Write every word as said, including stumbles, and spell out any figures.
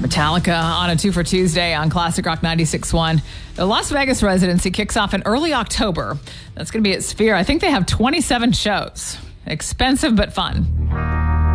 Metallica on a two for Tuesday on Classic Rock ninety-six point one. The Las Vegas residency kicks off in early October. That's going to be at Sphere. I think they have twenty-seven shows. Expensive but fun.